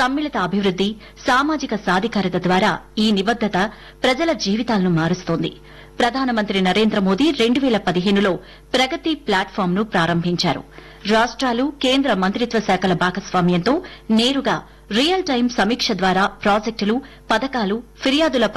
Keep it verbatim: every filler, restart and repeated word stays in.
సమ్మిళిత అభివృద్ది సామాజిక సాధికారత ద్వారా ఈ నిబద్దత ప్రజల జీవితాలను మారుస్తోంది. ప్రధానమంత్రి నరేంద్ర మోదీ రెండు వేల పదిహేనులో ప్రగతి ప్లాట్ఫామ్ ను ప్రారంభించారు. రాష్ట్రాలు కేంద్ర మంత్రిత్వ శాఖల భాగస్వామ్యంతో నేరుగా రియల్ టైం సమీక్ష ద్వారా ప్రాజెక్టులు, పథకాలు, ఫిర్యాదుల